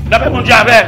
D'après mon Dieu avec.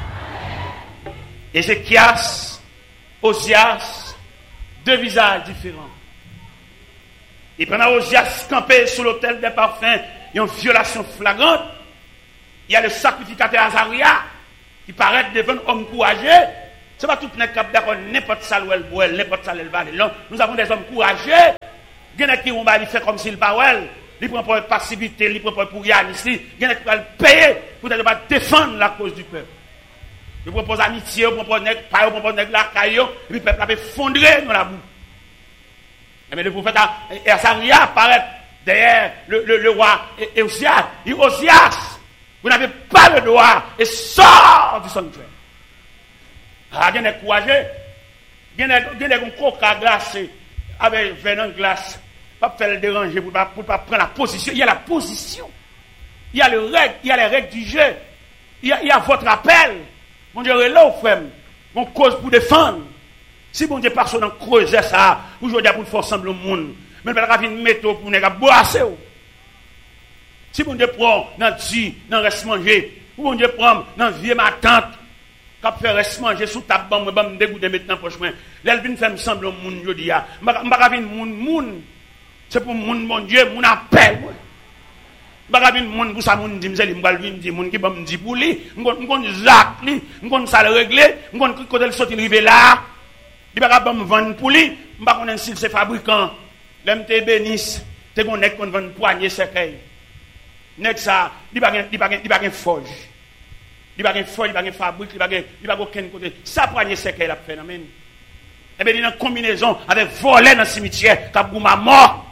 Ézéchias, Osias, deux visages différents. Et pendant Osias campé sur l'autel des parfums, il y a une violation flagrante. Il y a le sacrificateur Azaria qui paraît devant un homme courageux. Ce n'est pas tout le monde qui d'accord n'importe ça où elle boit, n'importe ça où elle va. Nous avons des hommes courageux. Il y en a qui vont faire comme s'il parle. Il prend pour passivité, il prend pour Yann ici. Il y en a qui vont payer pour ne pas défendre la cause du peuple. Il propose amitié, il propose la caillou, et puis le peuple a fondré dans la boue. Mais le prophète Azaria apparaît derrière le roi Osias. Il dit Osias, vous n'avez pas le droit et sort du sanctuaire. Ah, il y a des courageux. Il y a des coca glacés avec venin glace. Pas faire le déranger pour ne pas prendre la position. Il y a la position. Il y a les règles du jeu. Il y a votre appel. Mon Dieu, là, frère, mon cause pour défendre. Si mon Dieu passe dans creuser ça, aujourd'hui pour faire sembler au monde, mais il va venir mettre pour ne pas boire. Si mon Dieu prend dans le reste manger, ou mon Dieu prend dans vie ma tante, quand fait reste manger sous ta bombe, je vais me dégoûter maintenant prochain. Là, il vient faire sembler au monde aujourd'hui. Je ne vais pas venir monde. C'est pour mon Dieu, mon appel. Je ne vais pas venir monde pour ça, mon dit, je vais venir monde qui va me dire pour lui, je vais Jacques, je vais ça le régler, je vais côté le sortir arriver là. Il va pas me vendre pour lui, je ne vais pas si c'est fabricant. L'MT bénisse, c'est qu'on est qu'on vend poignée cercueil. Nek ça, il va pas forge. Il va pas forge, il va pas fabrique, il va aucun côté. Ça poignée cercueil la phénomène. Et bien il y a une combinaison avec voler dans le cimetière, t'as pour ma mort.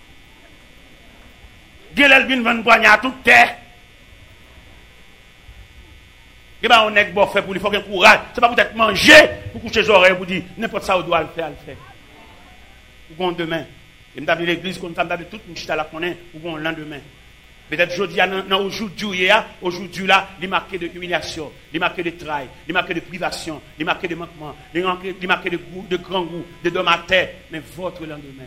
Gélel vient vendre poignée à toute terre. Et bien on est bon fait pour lui, il faut qu'il courage. C'est pas pour être mangé, pour coucher les oreilles, pour dire n'importe ça, on doit le faire, Pour qu'on demain. Et nous avons l'église, comme ça, nous avons toute une chita là qu'on est, pour qu'on lendemain. Peut-être aujourd'hui, là, il est marqué de humiliation, il est marqué de travail, il est marqué de privation, il est marqué de manquement, il est marqué de grand goût, de dommages, mais votre lendemain.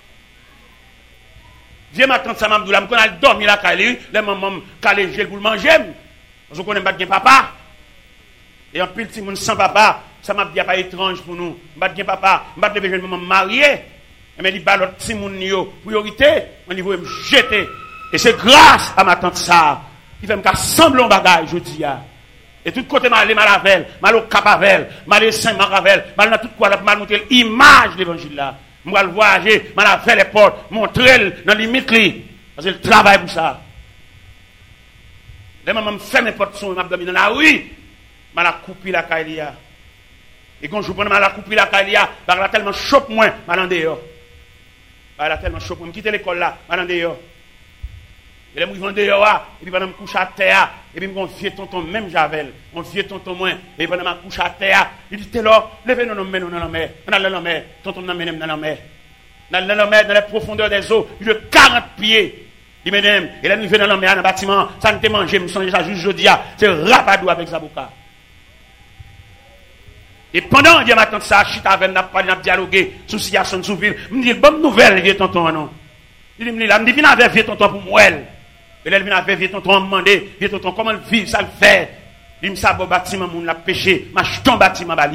Viens ma tante Samam Doula, je vais dormir là, les mamans calé gel pour le manger. Je ne connais pas de papa. Et en plus, si mon sans papa, ça m'a dit pas étrange pour nous. Je ne papa, je ne vais pas me marier. Mais il bat l'autre si mon priorité, on va me jeter. Et c'est grâce à ma tante ça qui fait me sembler un bagage, je dis. Et tout côté, mal avec, mal au Capavel, mal au Saint-Maravel, mal dans tout quoi, mal montrer l'image de l'évangile là. Je vais le voyager, mal avec les portes, montrer dans les limites. Parce que je travaille pour ça. Les mamans me font mes portes, je vais dans la rue, je vais couper la caïlia. Et quand je prends la couper la caïlia, je vais tellement chope moins, je vais en dehors. Je vais tellement chope moins, je quitte l'école là, je vais en dehors. Et là, je vais en dehors, et puis pendant que je couche à terre, et puis mon vieux tonton, même Javel, mon vieux tonton moins, et pendant que je couche à terre, il dit, t'es là, levez-nous dans la mer, dans la mer, tonton dans la mer, dans les profondeurs des eaux, il de 40 pieds. Il m'aime, et là, nous venons dans la mer, dans le bâtiment, ça ne te mange, je me sens déjà juste jeudi, c'est rapadou avec Zaboka. Et pendant que je m'attends ça, je suis avec n'a dialogué sur la situation de Souville, je me dis, bonne nouvelle, vieux tonton, non. Il me dit, viens avec vieux tonton pour moi. Et là, il vient avec vieux tonton, me demander, vieux tonton, comment vivre, ça le fait. Il me dit, ça, bon bâtiment, mon l'a péché, ma jeton bâtiment, bali.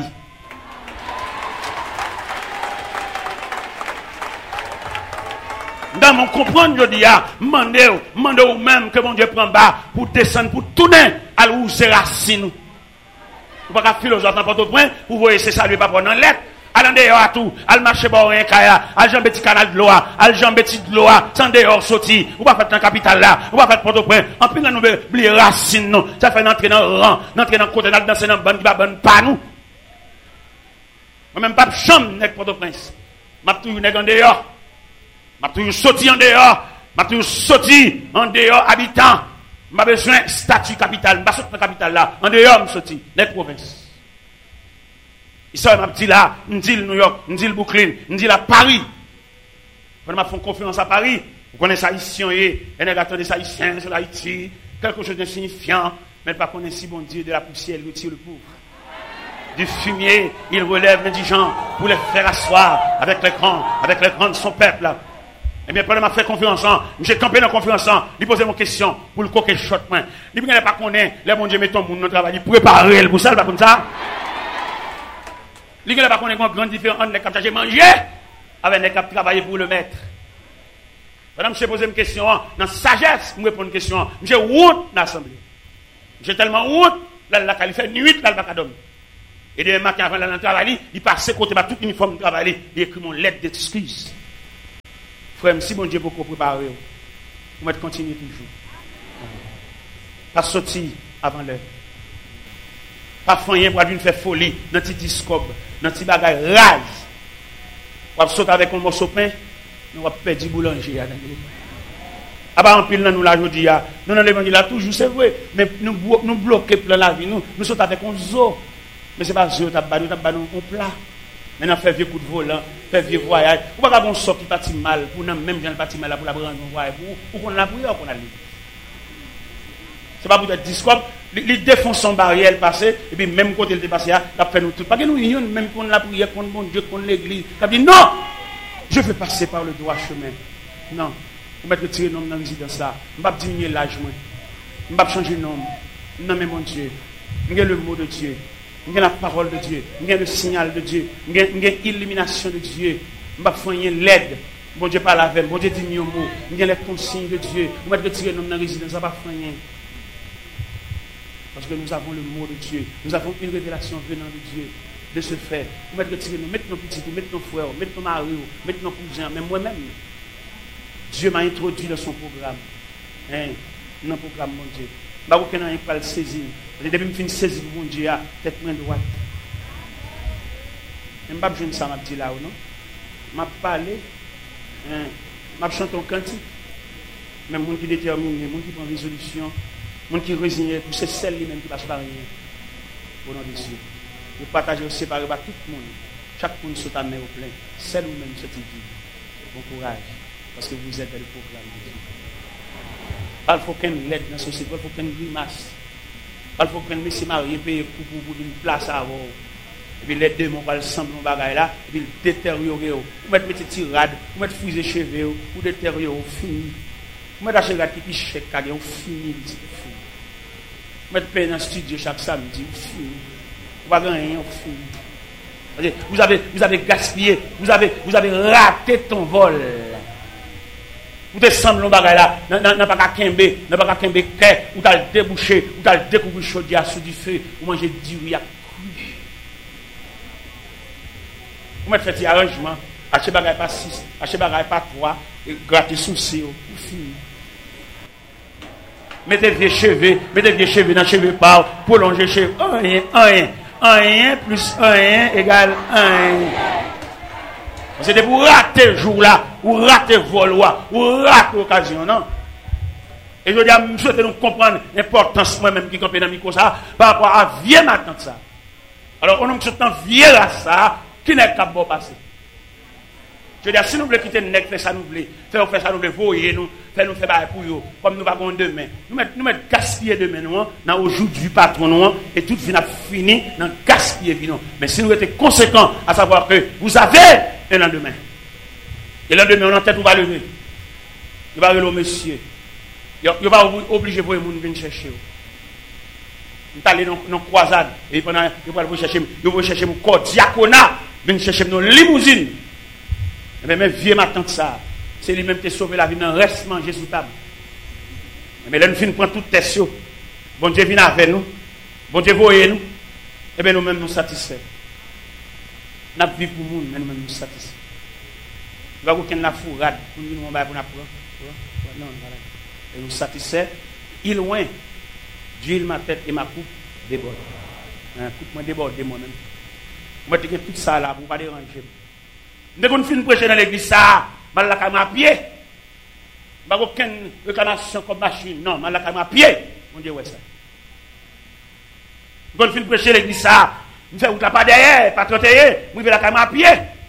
Dans mon comprendre, je dis, demandez au même que mon Dieu prend bas pour descendre, pour tourner à où c'est racine. Vous ne pouvez pas philosophe dans votre point, vous voyez, c'est ça, lui, pas prendre en lettre. Allez dehors à tout, allez marcher par un kaya, allez jambe petit canal de l'eau, allez jambe petit de l'eau, sans dehors sorti, ou pas faire dans capitale là, ou pas faire Port-au-Prince, en plus nous oublier racine nous, ça fait entrer dans le rang, entrer dans le côté, danser dans le ban qui va bonne pas nous. Moi même pas chambre avec Port-au-Prince. M'a toujours nèg en dehors. M'a toujours sorti en dehors, m'a toujours sorti en dehors habitant. M'a besoin statut capitale, m'a sorti dans capitale là, en dehors me sorti, nèg province. Ça m'a dit là, me dit New York, me dit Brooklyn, me dit là Paris. Quand m'a fait confiance à Paris, vous connaissez ça haïtien et on attendait ça haïtien sur Haïti, quelque chose d'insignifiant, mais pas connaître si bon Dieu de la poussière il retire le pauvre. Du fumier, il relève l'indigent pour les faire asseoir avec les grands de son peuple là. Eh bien, pendant que je fais conférence, je campé dans la conférence, je pose mon question pour le coquet shot. Il ne pas connaître, les bon Dieu met ton monde dans le travail, préparer pour ça, pas comme ça. Il ne pas connaître une grande différence entre les cap chargés manger avec les cap travailler pour le maître. Madame, je pose une question, dans sagesse, je réponds une question. J'ai honte dans l'assemblée. J'ai tellement honte, là, il fait nuit, là, il va pas dormir. Et demain matin, avant d'aller dans le travail, il passe côté tout uniforme de travail, il écrit mon lettre d'excuse. Frère, si bon Dieu beaucoup préparé, vous mettez continuer toujours. Pas sortir avant l'heure. Pas faire pour une faire folie dans petit discobe, dans petit bagage rase. Vous sauter avec un morceau de pain, nous va perdre du boulanger. Ah bah en pile nous la jodi a. Nous dans l'évangile là toujours c'est vrai, mais nous bloquer plein la vie nous saute avec un zoo. Mais c'est pas zoo, t'as pas un plat. Maintenant faire vieux coup de volant, faire vieux voyage. Ou pas qu'on sort qui parti mal pour même gens parti mal pour la prendre un voyage pour qu'on la prière qu'on a lu. C'est pas pour être discours, les défonce son barrière passé et puis même côté le dépassé là, il a fait nous tout. Pas que nous unions même qu'on la prière contre mon Dieu, contre l'église. Il a dit non, je vais passer par le droit chemin. Non, on va retirer nom dans la résidence là. On va diminuer l'âge moi. On va changer de nom. Non mais mon Dieu, il y a le mot de Dieu. Il y a la parole de Dieu, il y a le signal de Dieu, il y a l'illumination de Dieu. Je vais faire l'aide. Bon Dieu parle avec, bon Dieu dit mieux mot. Il y a les consignes de Dieu. On va retirer nos résidence, ça va faire rien. Parce que nous avons le mot de Dieu. Nous avons une révélation venant de Dieu. De ce fait, on va retirer nous, mettre nos petits, mettre nos frères, mettre nos maris, mettre nos cousins, même moi-même. Dieu m'a introduit dans son programme. Dans le programme, mon Dieu. Je ne sais pas le saisir. Depuis que je finis saisir mon Dieu, tête moins droite. Je ne sais pas si ça m'a dit là ou non. Je vais parler. Je vais chanter un cantique. Même les gens qui déterminent, les gens qui prennent résolution, les gens qui résignent, c'est celle lui-même qui passe par rien. Au nom de Dieu. Je partage et séparer par tout le monde. Chaque monde se met au plein. Celle ou même cette vie. Bon courage. Parce que vous êtes dans le programme de Dieu. Il faut qu'un l'aide dans la société, il faut qu'un grimace. Il faut qu'un monsieur marié paye pour une place à avoir. Et puis les deux, on va le sembler de bagaille là, et puis le détériorer. Vous mettez des tirades, vous mettez fusée cheveux, vous détériorer, fini. Vous mettez acheter un petit chèque, vous fini. Vous mettez payer dans le studio chaque samedi, vous fini. Vous n'avez rien, vous fini. Vous avez gaspillé, vous avez raté ton vol. Vous te semblez de bagay là, n'a pas qu'à kembe, ou t'as débouché, ou t'as découvert chaudière sous du feu, ou manger du riz à cru. Vous mettez fait arrangement, acheter bagay pas 6, acheter bagay pas 3, et gratter souci, ou fini. Mettez vieux cheveux dans cheveux par, prolonger cheveux, 1 plus 1 égale 1. C'était pour rater le jour là, ou rater le vol, ou rater l'occasion, non? Et je dis à M. souhaite nous comprendre l'importance moi-même qui campé dans le micro ça, par rapport à vieux matin ça. Alors, on a un vieux là ça, qui n'est qu'à bon passer. Je dis, si nous voulons quitter le nec, faire ça nous voulons, faire ça nous voulons, voyer nous, faire bail pour eux, comme nous avons demain. Nous mettons gaspiller demain, nous, dans aujourd'hui patron, nous, et tout vient fini dans gaspiller, nous. Mais si nous étions conséquents, à savoir que vous avez un lendemain. Et le lendemain, on a tête, on va lever. Il va lever monsieur. Il va obliger pour les gens de venir chercher. Nous allons aller dans une croisade, et pendant, il va chercher mon corps diaconat, venir chercher nos limousines. Mais même vieux ma tante ça, c'est lui-même qui a sauvé la vie dans le reste manger sous table. Mais là, nous finissons prendre toute tête. Bon Dieu vient avec nous. Bon Dieu voyez nous. Et bien nous-mêmes nous satisfaits. Nous avons vu pour nous, mais nous-mêmes nous satisfaits. Nous avons aucune la fourrade pour nous pour nous apprendre. Non, voilà. Et nous satisfaits. Il loin, d'huile ma tête et ma coupe déborde. Coupe moi déborde moi-même. Moi, je tout ça là pour ne pas déranger. Dès qu'on finit de prêcher dans l'église, ça, je vais à pied. Je n'ai aucune réclamation comme machine. Non, je vais à pied. Mon Dieu, ouais ça. Dès qu'on finit de prêcher dans l'église, ça, je fais pas derrière, pas trotter, je vais à pied.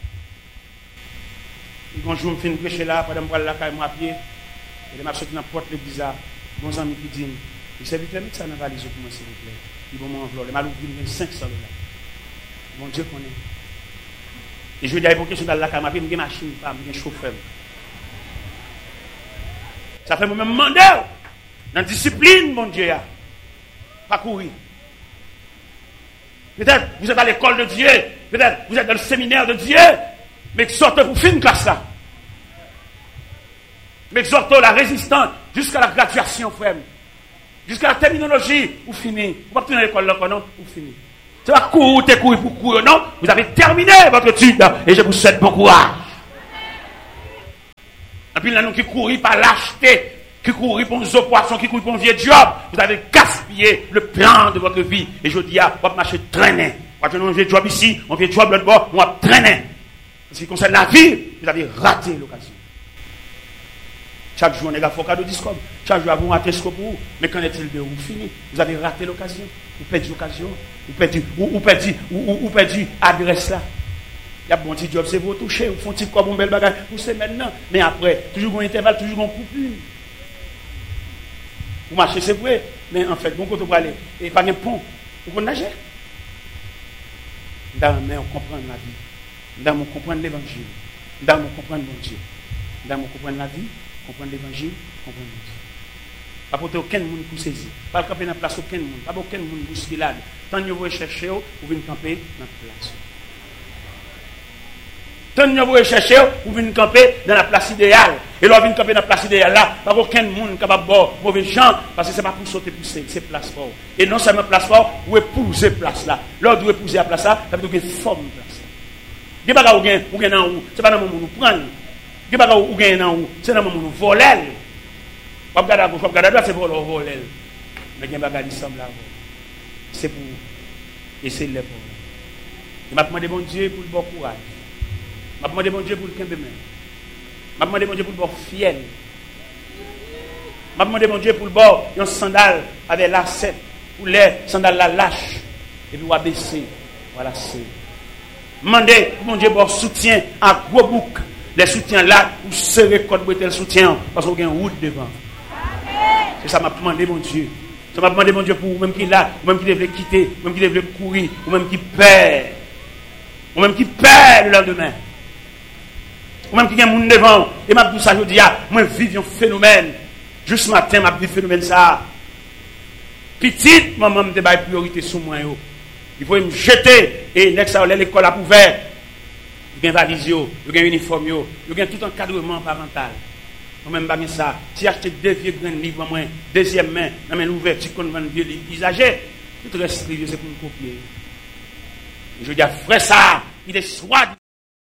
Un jour, je finis de prêcher là, pendant que je vais à pied. Et je suis dans la porte de l'église, mon ami qui dit, le serviteur, mettez ça dans la valise pour moi, s'il vous plaît. Ils vont m'envoler. Je vais 500 $. Mon Dieu connaît. Et je vais dire, pour question dans la caméra, je vais une machine, je vais un chauffeur. Ça fait moi-même demander dans la discipline, mon Dieu. Pas courir. Peut-être vous êtes à l'école de Dieu. Peut-être vous êtes dans le séminaire de Dieu. Mais sortez pour finir classe là. Mais exhortez la résistance jusqu'à la graduation, frère. Jusqu'à la terminologie, vous finissez. Vous ne pouvez pas tenir l'école là, non? Vous finissez. C'est pas courir pour courir, non? Vous avez terminé votre étude et je vous souhaite bon courage. Et puis là, nous qui courons par lâcheté, qui courons pour nos poissons, qui courons pour un vieux job, vous avez gaspillé le plan de votre vie. Et je dis, vous marchez traîner. Quand on a un vieux job ici, un vieux job l'autre bord, on va traîner. En ce qui concerne la vie, vous avez raté l'occasion. Chaque jour, on est à cadeau discours. Chaque jour, vous ratez ce que vous. Mais qu'en est-il de vous fini? Vous avez raté l'occasion. Vous perdez l'occasion. Vous perdez l'adresse là. Il y a bon petit job, c'est vous toucher. Vous font petit quoi, bon bel bagage. Vous savez maintenant. Mais après, toujours un intervalle, toujours un coupure. Vous marchez, c'est vrai. Mais en fait, bon côté pour aller. Et pas un pont. Vous connaissez nager. Dans mais on comprend la vie. Dans on comprend l'évangile. Dans on comprend mon Dieu. Dans on comprend la vie. Comprendre l'évangile, comprendre Dieu. Pas pour aucun monde pour saisir. Pas camper dans la place aucun monde. Pas aucun monde pour se là. Tant que vous cherchez, vous venez camper dans la place. Tant que vous cherchez, vous venez camper dans la place idéale. Et là, vous venez camper dans la place idéale là. Pas aucun monde capable de boire mauvais gens. Parce que ce n'est pas pour sauter pour c'est place fort. Et non seulement place fort, vous épouser place là. Là, vous épouser la place là, ça veut dire que vous forme place là. Des bagages vous gagnez en haut. Ce n'est pas dans le monde où vous prenez. Qui va ou gagner dans où c'est dans mon voler pas regarder à gauche pas regarder à droite c'est pour voler mais il y a bagage qui semble là c'est pour essayer de le pour je m'a demandé bon Dieu pour le bon courage m'a demandé bon Dieu pour le camp demain m'a demandé bon Dieu pour le bon fiel m'a demandé bon Dieu pour le bon un sandal avec lacet pour les sandales la lâche et puis on va baisser voilà c'est demander bon Dieu pour soutien à gros bouc. Les soutiens là, vous serez contre le soutien parce qu'on a une route devant. C'est ça m'a demandé mon Dieu. Ça m'a demandé mon Dieu pour vous-même qui est là, vous-même qui devez quitter, vous-même qui devez courir, vous-même qui perd. Vous-même qui perd le lendemain. Vous-même qui a un monde devant. Et m'a dit ça, je dis, moi vive un phénomène. Juste ce matin, m'a dit phénomène ça. Petite, maman me débat priorité sur moi. Il faut me jeter et l'école a ouvert. Il y a un valise, il y a un uniforme, il y a tout encadrement parental. Moi-même, pas ça. Si acheter 2 vieux grands livres, moi, deuxième main, dans mes ouvertures qu'on vend vieux livres usagés, tout reste c'est pour me copier. Et je dis, frère, ça, il est soit